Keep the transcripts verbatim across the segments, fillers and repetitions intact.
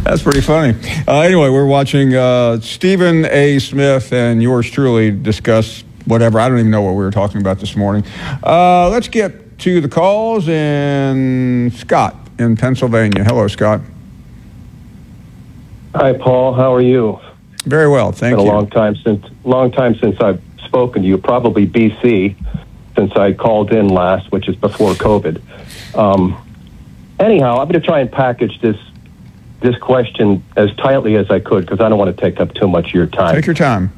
That's pretty funny. Uh, anyway, we're watching uh, Stephen A. Smith and yours truly discuss whatever. I don't even know what we were talking about this morning. Uh, let's get to the calls. And Scott in Pennsylvania. Hello, Scott. Hi, Paul. How are you? Very well, thank you. It's been a you. long time since long time since I've spoken to you. Probably B C, since I called in last, which is before COVID. Um, anyhow, I'm going to try and package this this question as tightly as I could because I don't want to take up too much of your time. Take your time.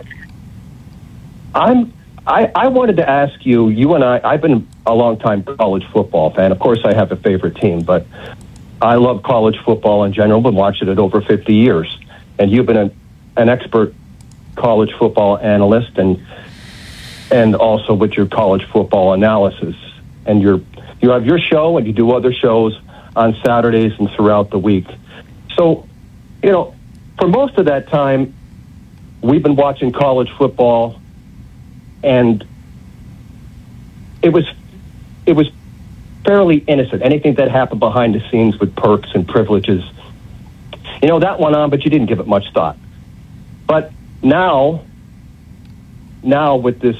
I'm. I, I wanted to ask you. You and I. I've been a long time college football fan. Of course, I have a favorite team, but I love college football in general. Been watching it over fifty years, and you've been a, an expert college football analyst, and and also with your college football analysis. And you're you have your show, and you do other shows on Saturdays and throughout the week. So, you know, for most of that time, we've been watching college football, and it was it was fairly innocent. Anything that happened behind the scenes with perks and privileges, you know, that went on, but you didn't give it much thought. But now, now with this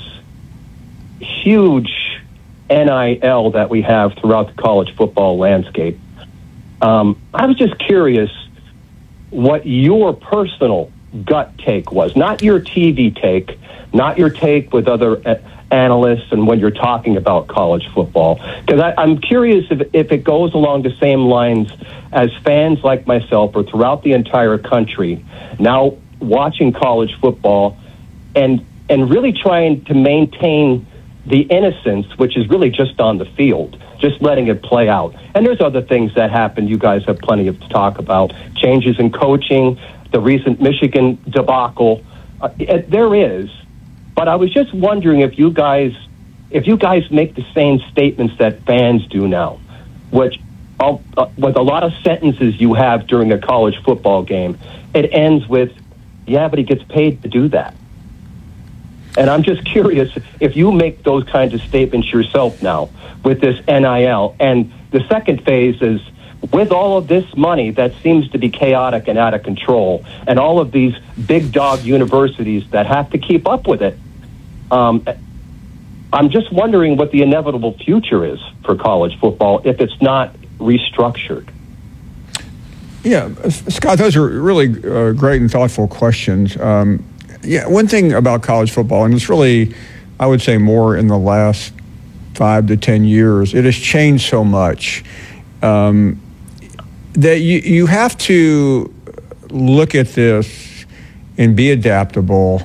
huge N I L that we have throughout the college football landscape, um, I was just curious what your personal gut take was, not your T V take, not your take with other uh, analysts and when you're talking about college football. Because I'm curious if, if it goes along the same lines as fans like myself or throughout the entire country now watching college football and and really trying to maintain the innocence, which is really just on the field, just letting it play out. And there's other things that happen. You guys have plenty of to talk about. Changes in coaching, the recent Michigan debacle. Uh, it, there is. But I was just wondering if you guys if you guys make the same statements that fans do now, which uh, with a lot of sentences you have during a college football game, it ends with, yeah, but he gets paid to do that. And I'm just curious if you make those kinds of statements yourself now with this N I L. And the second phase is, with all of this money that seems to be chaotic and out of control, and all of these big dog universities that have to keep up with it, um, I'm just wondering what the inevitable future is for college football if it's not restructured. Yeah, Scott, those are really uh, great and thoughtful questions. Um, yeah, one thing about college football, and it's really, I would say more in the last five to ten years, it has changed so much um, that you, you have to look at this and be adaptable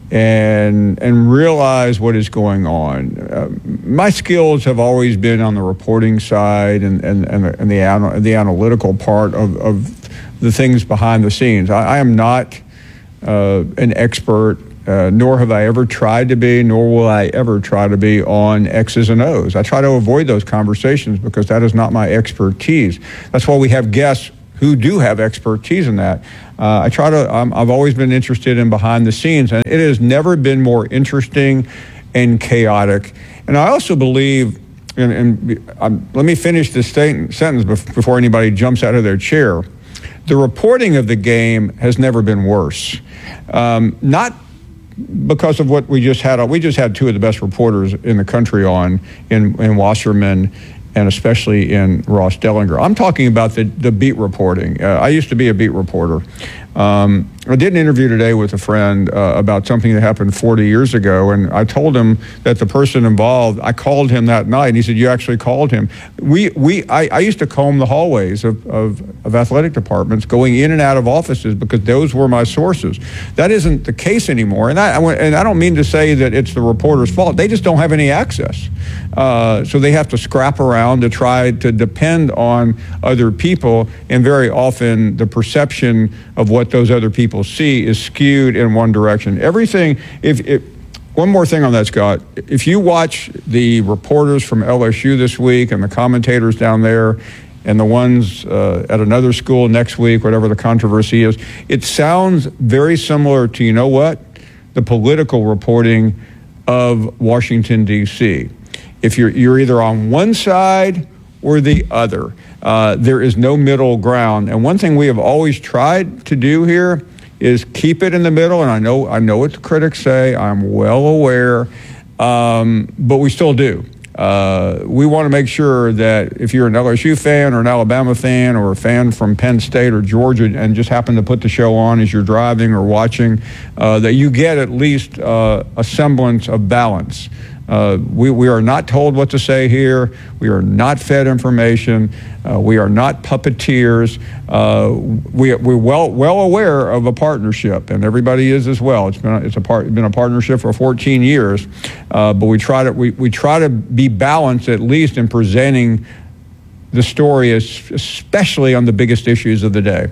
and and realize what is going on. Uh, my skills have always been on the reporting side and and and the and the, ana- the analytical part of, of the things behind the scenes. I, I am not uh, an expert, uh, nor have I ever tried to be, nor will I ever try to be on X's and O's. I try to avoid those conversations because that is not my expertise. That's why we have guests who do have expertise in that. Uh, I try to, um, I've always been interested in behind the scenes, and it has never been more interesting and chaotic. And I also believe, and, and um, let me finish this sentence before anybody jumps out of their chair. The reporting of the game has never been worse. Um, not because of what we just had. We just had two of the best reporters in the country on, in, in Wasserman and especially in Ross Dellinger. I'm talking about the, the beat reporting. Uh, I used to be a beat reporter. Um, I did an interview today with a friend uh, about something that happened forty years ago, and I told him that the person involved, I called him that night, and he said, you actually called him. We, we, I, I used to comb the hallways of, of, of athletic departments, going in and out of offices, because those were my sources. That isn't the case anymore, and I, and I don't mean to say that it's the reporter's fault. They just don't have any access. Uh, so they have to scrap around to try to depend on other people, and very often the perception of what those other people see is skewed in one direction. Everything, if, if one more thing on that, Scott, if you watch the reporters from L S U this week and the commentators down there and the ones uh, at another school next week, whatever the controversy is, it sounds very similar to, you know what, the political reporting of Washington, D C If you're, you're either on one side or the other. Uh, there is no middle ground. And one thing we have always tried to do here is keep it in the middle. And I know I know what the critics say. I'm well aware, um, but we still do. Uh, we want to make sure that if you're an L S U fan or an Alabama fan or a fan from Penn State or Georgia and just happen to put the show on as you're driving or watching, uh, that you get at least uh, a semblance of balance. Uh, we, we are not told what to say here. We are not fed information. Uh, we are not puppeteers. Uh, we, we're well well aware of a partnership, and everybody is as well. It's been a, it's a part been a partnership for fourteen years, uh, but we try to we, we try to be balanced at least in presenting the story, as, especially on the biggest issues of the day.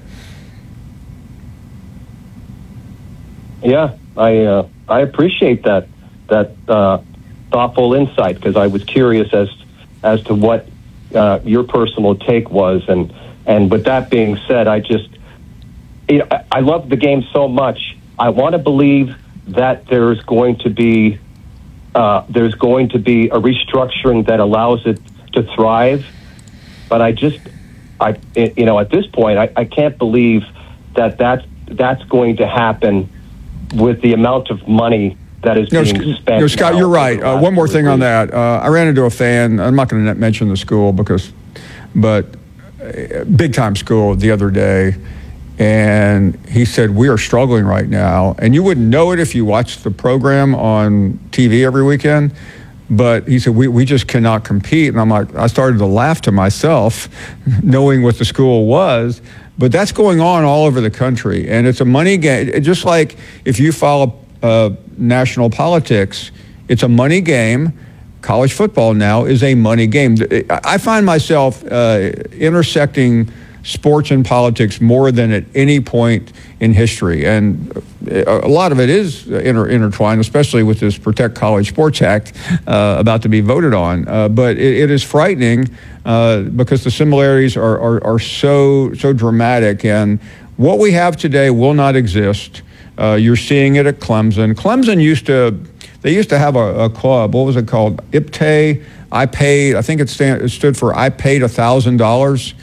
Yeah, I uh, I appreciate that that. Uh thoughtful insight, because I was curious as as to what uh, your personal take was, and and with that being said, I just you know, I, I love the game so much. I want to believe that there's going to be uh, there's going to be a restructuring that allows it to thrive, but I just I you know at this point I, I can't believe that that's that's going to happen with the amount of money that is no, being spent. No, Scott, you're right. Uh, one more thing on that. Uh, I ran into a fan. I'm not going to mention the school because, but uh, big time school the other day, and he said we are struggling right now, and you wouldn't know it if you watched the program on T V every weekend. But he said we we just cannot compete, and I'm like, I started to laugh to myself, knowing what the school was. But that's going on all over the country, and it's a money game. Just like if you follow Uh, national politics, it's a money game. College football now is a money game. I find myself uh, intersecting sports and politics more than at any point in history, and a lot of it is inter- intertwined, especially with this Protect College Sports Act uh, about to be voted on. Uh, but it, it is frightening uh, because the similarities are, are, are so so dramatic, and what we have today will not exist. Uh, you're seeing it at Clemson. Clemson used to, they used to have a, a club. What was it called? I P T A. I paid. I think it, stand, it stood for I paid a thousand dollars.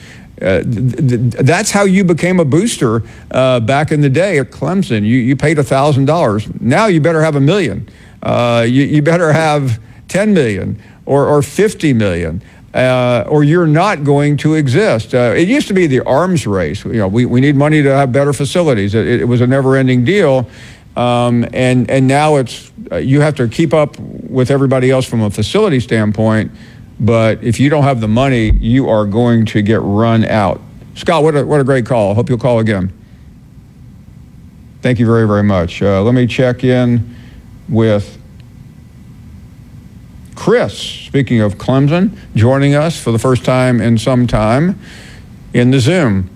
That's how you became a booster uh, back in the day at Clemson. You you paid a thousand dollars. Now you better have a million. Uh, you you better have ten million or or fifty million. Uh, or you're not going to exist. Uh, it used to be the arms race. You know, we, we need money to have better facilities. It, it was a never-ending deal, um, and and now it's uh, you have to keep up with everybody else from a facility standpoint. But if you don't have the money, you are going to get run out. Scott, what a what a great call. Hope you'll call again. Thank you very very much. Uh, let me check in with Chris, speaking of Clemson, joining us for the first time in some time in the Zoom.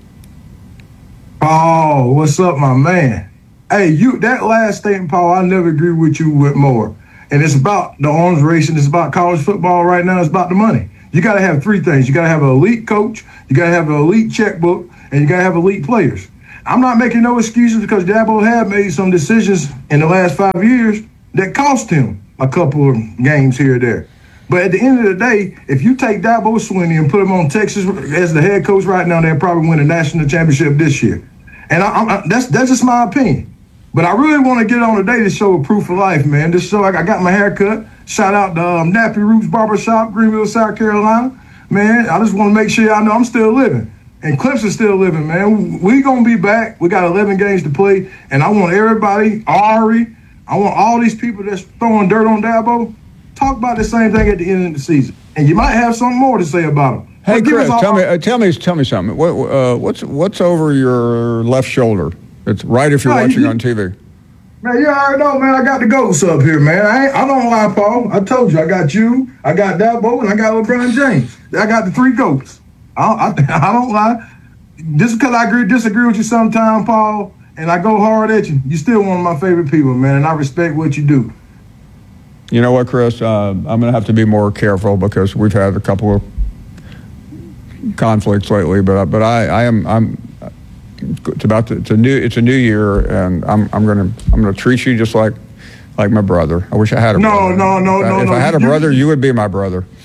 Oh, what's up, my man? Hey, you that last statement, Paul, I never agree with you with more. And it's about the arms race, and it's about college football right now. It's about the money. You got to have three things. You got to have an elite coach, you got to have an elite checkbook, and you got to have elite players. I'm not making no excuses because Dabo had made some decisions in the last five years that cost him a couple of games here or there. But at the end of the day, if you take Dabo Swinney and put him on Texas as the head coach right now, they'll probably win a national championship this year. And I, I, that's that's just my opinion. But I really want to get on today to show a proof of life, man. Just so I, I got my hair cut. Shout out to um, Nappy Roots Barbershop, Greenville, South Carolina. Man, I just want to make sure y'all know I'm still living. And Clemson's still living, man. We going to be back. We got eleven games to play. And I want everybody, Ari, I want all these people that's throwing dirt on Dabo, talk about the same thing at the end of the season. And you might have something more to say about him. Hey, but Chris, tell me, uh, tell me, tell me something. What, uh, what's what's over your left shoulder? It's right if you're Right, watching you- on T V. Man, you already know, man. I got the goats up here, man. I ain't, I don't lie, Paul. I told you, I got you, I got Dabo, and I got LeBron James. I got the three goats. I, I, I don't lie. Just because I agree, disagree with you sometime, Paul, and I go hard at you, you still one of my favorite people, man, and I respect what you do. You know what, Chris? Uh, I'm going to have to be more careful because we've had a couple of conflicts lately. But but I, I am I'm. It's about to, it's a new it's a new year, and I'm I'm gonna I'm gonna treat you just like like my brother. I wish I had a No, brother. no, no, if I, no, If no. I had a You- brother, you would be my brother.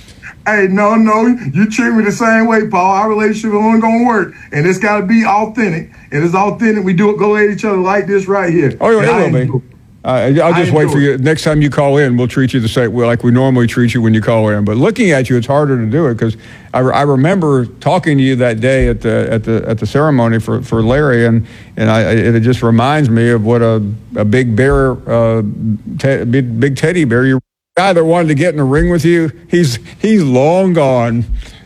Hey, no, no, you treat me the same way, Paul. Our relationship only gonna work, and it's gotta be authentic. And it's authentic. We do it, go at each other like this right here. Oh, yeah, And it I will be. Uh, I'll just wait for you. Next time you call in, we'll treat you the same well, like we normally treat you when you call in. But looking at you, it's harder to do it because I, I remember talking to you that day at the at the at the ceremony for, for Larry, and and I, it just reminds me of what a a big bear, uh, te- big, big teddy bear. You guy that wanted to get in the ring with you, he's he's long gone.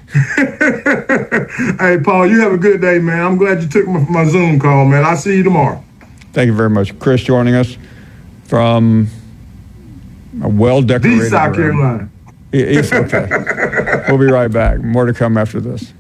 Hey, Paul, you have a good day, man. I'm glad you took my, my Zoom call, man. I'll see you tomorrow. Thank you very much, Chris, joining us from a well-decorated The South room. Carolina. It's okay. We'll be right back. More to come after this.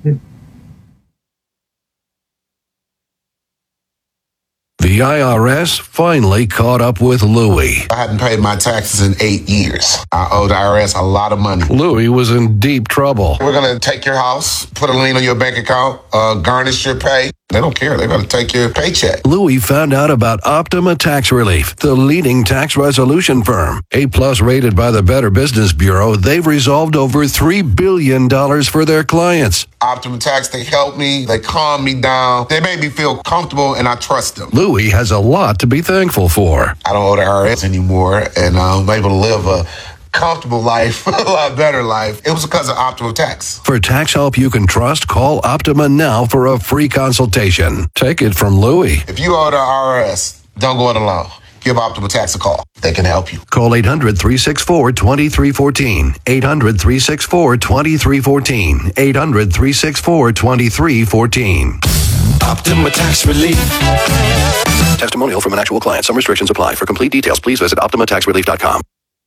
The I R S finally caught up with Louie. I hadn't paid my taxes in eight years. I owed the I R S a lot of money. Louie was in deep trouble. We're going to take your house, put a lien on your bank account, uh, garnish your pay. They don't care. They're going to take your paycheck. Louie found out about Optima Tax Relief, the leading tax resolution firm. A-plus rated by the Better Business Bureau, they've resolved over three billion dollars for their clients. Optima Tax, they helped me. They calmed me down. They made me feel comfortable, and I trust them. Louie has a lot to be thankful for. I don't owe the I R S anymore, and I'm able to live a comfortable life, a lot better life. It was because of Optima Tax. For tax help you can trust, call Optima now for a free consultation. Take it from Louie. If you owe the I R S, don't go it alone. Give Optima Tax a call. They can help you. Call eight hundred, three six four, two three one four. eight hundred, three six four, two three one four. eight hundred, three six four, two three one four. Optima Tax Relief. Testimonial from an actual client. Some restrictions apply. For complete details, please visit optima tax relief dot com.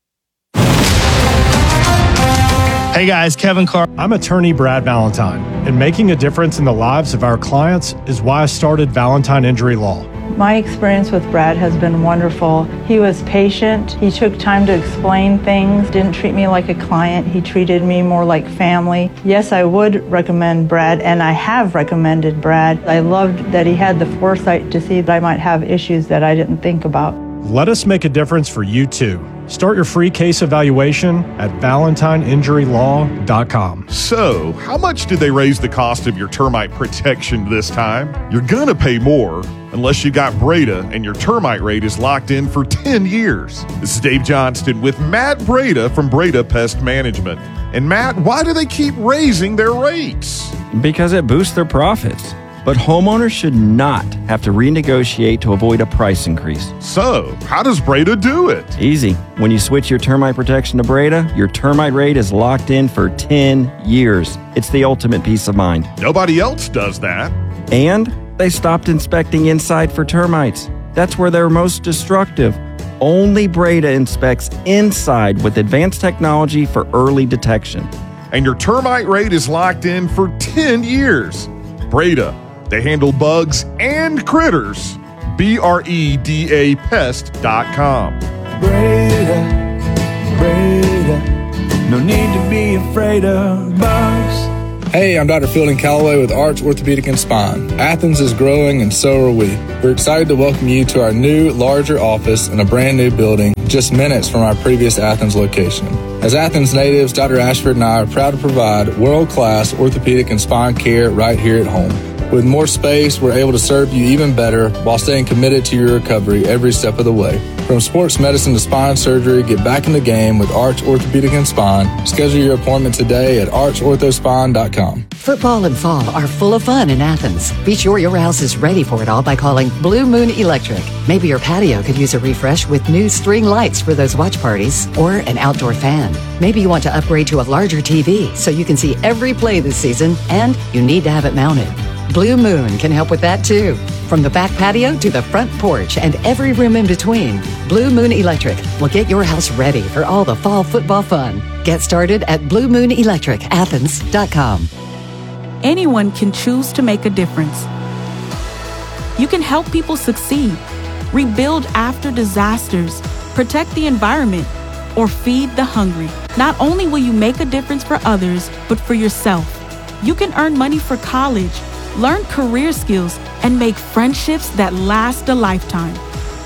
Hey guys, Kevin Carr. I'm attorney Brad Valentine, and making a difference in the lives of our clients is why I started Valentine Injury Law. My experience with Brad has been wonderful. He was patient. He took time to explain things, didn't treat me like a client. He treated me more like family. Yes, I would recommend Brad, and I have recommended Brad. I loved that he had the foresight to see that I might have issues that I didn't think about. Let us make a difference for you too. Start your free case evaluation at valentine injury law dot com. So, how much did they raise the cost of your termite protection this time? You're gonna pay more unless you got Breda and your termite rate is locked in for ten years. This is Dave Johnston with Matt Breda from Breda Pest Management. And Matt, why do they keep raising their rates? Because it boosts their profits. But homeowners should not have to renegotiate to avoid a price increase. So, how does Breda do it? Easy. When you switch your termite protection to Breda, your termite rate is locked in for ten years. It's the ultimate peace of mind. Nobody else does that. And they stopped inspecting inside for termites. That's where they're most destructive. Only Breda inspects inside with advanced technology for early detection. And your termite rate is locked in for ten years. Breda. They handle bugs and critters. B R E D A pest dot com. Breda, Breda, no need to be afraid of bugs. Hey, I'm Doctor Fielding Calloway with Arch Orthopedic and Spine. Athens is growing and so are we. We're excited to welcome you to our new, larger office in a brand new building just minutes from our previous Athens location. As Athens natives, Doctor Ashford and I are proud to provide world-class orthopedic and spine care right here at home. With more space, we're able to serve you even better while staying committed to your recovery every step of the way. From sports medicine to spine surgery, get back in the game with Arch Orthopedic and Spine. Schedule your appointment today at arch ortho spine dot com. Football and fall are full of fun in Athens. Be sure your house is ready for it all by calling Blue Moon Electric. Maybe your patio could use a refresh with new string lights for those watch parties or an outdoor fan. Maybe you want to upgrade to a larger T V so you can see every play this season and you need to have it mounted. Blue Moon can help with that too. From the back patio to the front porch and every room in between, Blue Moon Electric will get your house ready for all the fall football fun. Get started at blue moon electric athens dot com. Anyone can choose to make a difference. You can help people succeed, rebuild after disasters, protect the environment, or feed the hungry. Not only will you make a difference for others, but for yourself. You can earn money for college, learn career skills, and make friendships that last a lifetime.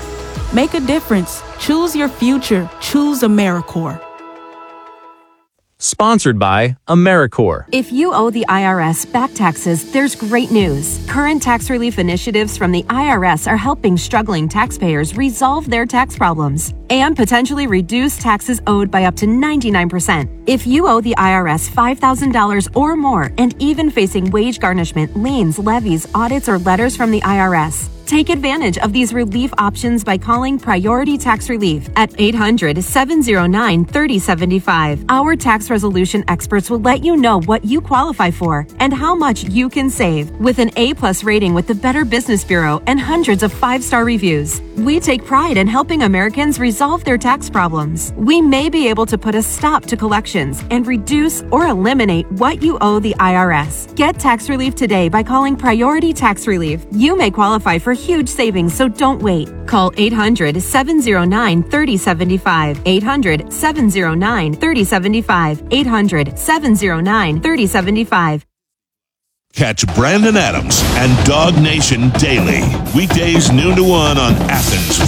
Make a difference. Choose your future. Choose AmeriCorps. Sponsored by AmeriCorps. If you owe the I R S back taxes, there's great news. Current tax relief initiatives from the I R S are helping struggling taxpayers resolve their tax problems and potentially reduce taxes owed by up to ninety-nine percent. If you owe the I R S five thousand dollars or more and even facing wage garnishment, liens, levies, audits, or letters from the I R S, take advantage of these relief options by calling Priority Tax Relief at eight hundred, seven oh nine, three oh seven five. Our tax resolution experts will let you know what you qualify for and how much you can save. With an A-plus rating with the Better Business Bureau and hundreds of five-star reviews, we take pride in helping Americans resolve their tax problems. We may be able to put a stop to collections and reduce or eliminate what you owe the I R S. Get tax relief today by calling Priority Tax Relief. You may qualify for huge savings, so don't wait. Call eight hundred, seven oh nine, three oh seven five. eight hundred, seven oh nine, three oh seven five. eight hundred, seven oh nine, three oh seven five. Catch Brandon Adams and Dog Nation daily. Weekdays noon to one on Athens